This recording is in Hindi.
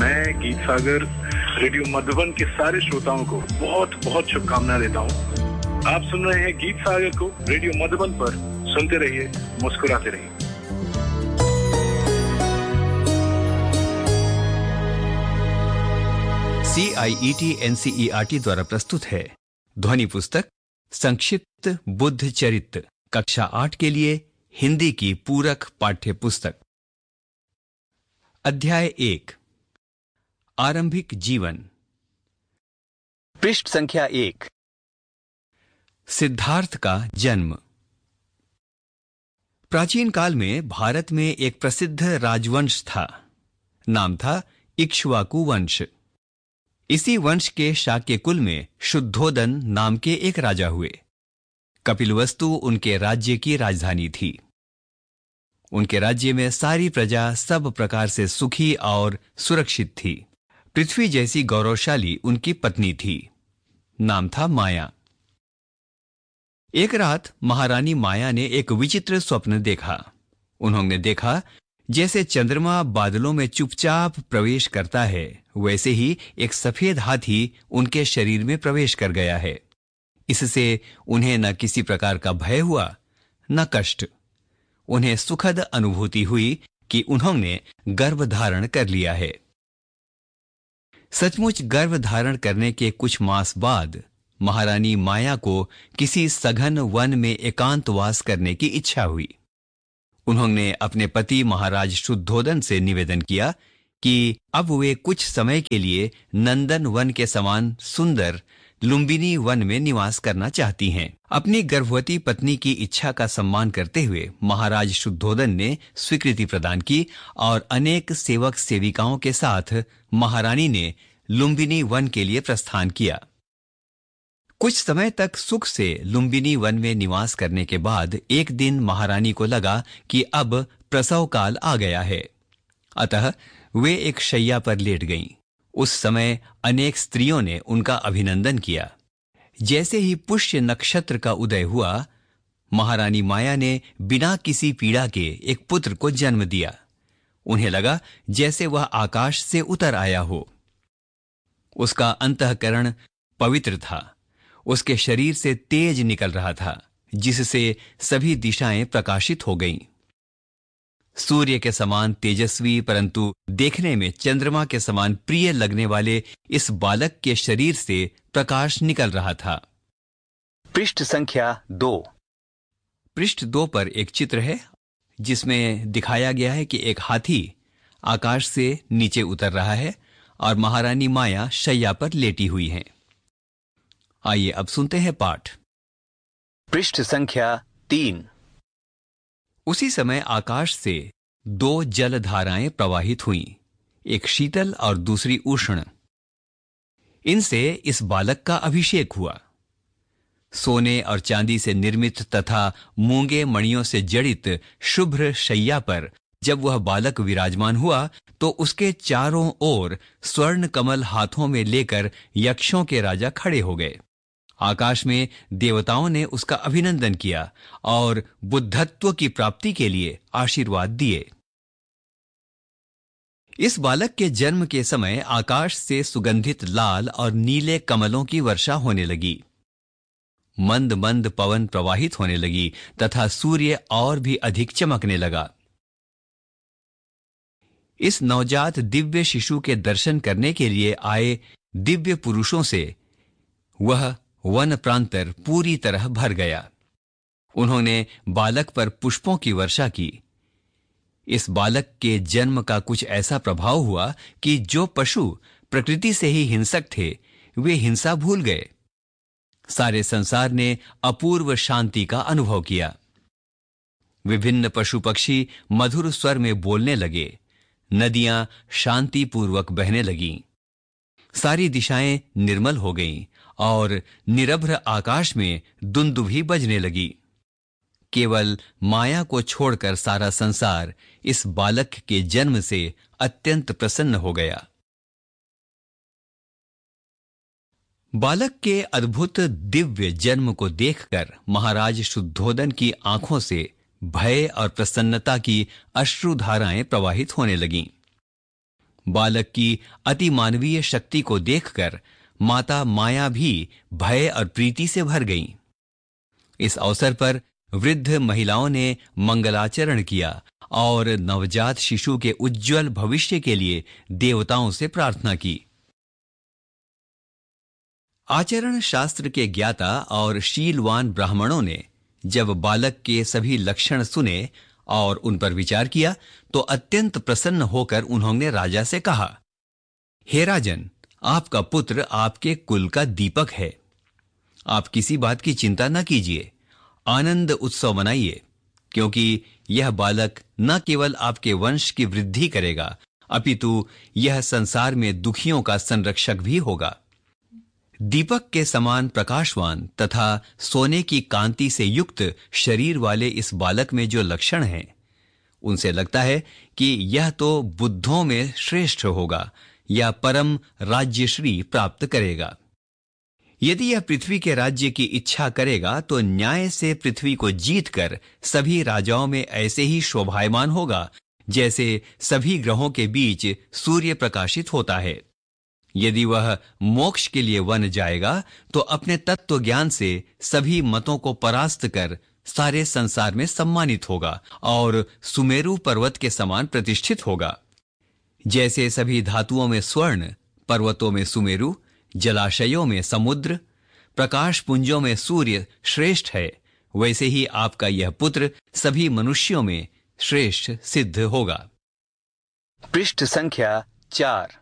मैं गीत सागर रेडियो मधुबन के सारे श्रोताओं को बहुत बहुत शुभकामनाएं देता हूं। आप सुन रहे हैं गीत सागर को रेडियो मधुबन पर। सुनते रहिए, मुस्कुराते रहिए। CIET NCERT द्वारा प्रस्तुत है ध्वनि पुस्तक संक्षिप्त बुद्ध चरित्र कक्षा 8 के लिए हिंदी की पूरक पाठ्य पुस्तक। अध्याय 1 आरंभिक जीवन। पृष्ठ संख्या 1 सिद्धार्थ का जन्म। प्राचीन काल में भारत में एक प्रसिद्ध राजवंश था। नाम था इक्ष्वाकु वंश। इसी वंश के शाक्य कुल में शुद्धोदन नाम के एक राजा हुए। कपिलवस्तु उनके राज्य की राजधानी थी। उनके राज्य में सारी प्रजा सब प्रकार से सुखी और सुरक्षित थी। पृथ्वी जैसी गौरवशाली उनकी पत्नी थी। नाम था माया। एक रात महारानी माया ने एक विचित्र स्वप्न देखा। उन्होंने देखा जैसे चंद्रमा बादलों में चुपचाप प्रवेश करता है, वैसे ही एक सफेद हाथी उनके शरीर में प्रवेश कर गया है। इससे उन्हें न किसी प्रकार का भय हुआ न कष्ट। उन्हें सुखद अनुभूति हुई कि उन्होंने गर्भ धारण कर लिया है। सचमुच गर्भ धारण करने के कुछ मास बाद महारानी माया को किसी सघन वन में एकांतवास करने की इच्छा हुई। उन्होंने अपने पति महाराज शुद्धोदन से निवेदन किया कि अब वे कुछ समय के लिए नंदन वन के समान सुंदर लुम्बिनी वन में निवास करना चाहती हैं। अपनी गर्भवती पत्नी की इच्छा का सम्मान करते हुए महाराज शुद्धोदन ने स्वीकृति प्रदान की और अनेक सेवक सेविकाओं के साथ महारानी ने लुम्बिनी वन के लिए प्रस्थान किया। कुछ समय तक सुख से लुम्बिनी वन में निवास करने के बाद एक दिन महारानी को लगा कि अब प्रसव काल आ गया है। अतः वे एक शैया पर लेट गईं। उस समय अनेक स्त्रियों ने उनका अभिनंदन किया। जैसे ही पुष्य नक्षत्र का उदय हुआ, महारानी माया ने बिना किसी पीड़ा के एक पुत्र को जन्म दिया। उन्हें लगा जैसे वह आकाश से उतर आया हो। उसका अंतःकरण पवित्र था। उसके शरीर से तेज निकल रहा था, जिससे सभी दिशाएं प्रकाशित हो गईं। सूर्य के समान तेजस्वी परंतु देखने में चंद्रमा के समान प्रिय लगने वाले इस बालक के शरीर से प्रकाश निकल रहा था। पृष्ठ संख्या 2। पृष्ठ 2 पर एक चित्र है जिसमें दिखाया गया है कि एक हाथी आकाश से नीचे उतर रहा है और महारानी माया शैया पर लेटी हुई हैं। आइए अब सुनते हैं पाठ। पृष्ठ संख्या 3। उसी समय आकाश से 2 जलधाराएं प्रवाहित हुईं, एक शीतल और दूसरी उष्ण। इनसे इस बालक का अभिषेक हुआ। सोने और चांदी से निर्मित तथा मूंगे मणियों से जड़ित शुभ्र शैया पर जब वह बालक विराजमान हुआ तो उसके चारों ओर स्वर्ण कमल हाथों में लेकर यक्षों के राजा खड़े हो गए। आकाश में देवताओं ने उसका अभिनंदन किया और बुद्धत्व की प्राप्ति के लिए आशीर्वाद दिए। इस बालक के जन्म के समय आकाश से सुगंधित लाल और नीले कमलों की वर्षा होने लगी। मंद मंद पवन प्रवाहित होने लगी तथा सूर्य और भी अधिक चमकने लगा। इस नवजात दिव्य शिशु के दर्शन करने के लिए आए दिव्य पुरुषों से वह वन प्रांतर पूरी तरह भर गया। उन्होंने बालक पर पुष्पों की वर्षा की। इस बालक के जन्म का कुछ ऐसा प्रभाव हुआ कि जो पशु प्रकृति से ही हिंसक थे, वे हिंसा भूल गए। सारे संसार ने अपूर्व शांति का अनुभव किया। विभिन्न पशु पक्षी मधुर स्वर में बोलने लगे। नदियां शांतिपूर्वक बहने लगीं। सारी दिशाएं निर्मल हो गईं और निरभ्र आकाश में दुंदुभी बजने लगी। केवल माया को छोड़कर सारा संसार इस बालक के जन्म से अत्यंत प्रसन्न हो गया। बालक के अद्भुत दिव्य जन्म को देखकर महाराज शुद्धोदन की आंखों से भय और प्रसन्नता की अश्रुधाराएं प्रवाहित होने लगीं। बालक की अतिमानवीय शक्ति को देखकर माता माया भी भय और प्रीति से भर गईं। इस अवसर पर वृद्ध महिलाओं ने मंगलाचरण किया और नवजात शिशु के उज्जवल भविष्य के लिए देवताओं से प्रार्थना की। आचरण शास्त्र के ज्ञाता और शीलवान ब्राह्मणों ने जब बालक के सभी लक्षण सुने और उन पर विचार किया तो अत्यंत प्रसन्न होकर उन्होंने राजा से कहा, हे राजन, आपका पुत्र आपके कुल का दीपक है। आप किसी बात की चिंता न कीजिए, आनंद उत्सव मनाइए, क्योंकि यह बालक न केवल आपके वंश की वृद्धि करेगा, अपितु यह संसार में दुखियों का संरक्षक भी होगा। दीपक के समान प्रकाशवान तथा सोने की कांति से युक्त शरीर वाले इस बालक में जो लक्षण हैं, उनसे लगता है कि यह तो बुद्धों में श्रेष्ठ होगा या परम राज्यश्री प्राप्त करेगा। यदि यह पृथ्वी के राज्य की इच्छा करेगा तो न्याय से पृथ्वी को जीतकर सभी राजाओं में ऐसे ही शोभायमान होगा जैसे सभी ग्रहों के बीच सूर्य प्रकाशित होता है। यदि वह मोक्ष के लिए वन जाएगा तो अपने तत्व ज्ञान से सभी मतों को परास्त कर सारे संसार में सम्मानित होगा और सुमेरु पर्वत के समान प्रतिष्ठित होगा। जैसे सभी धातुओं में स्वर्ण, पर्वतों में सुमेरु, जलाशयों में समुद्र, प्रकाश पुंजों में सूर्य श्रेष्ठ है, वैसे ही आपका यह पुत्र सभी मनुष्यों में श्रेष्ठ सिद्ध होगा। पृष्ठ संख्या 4।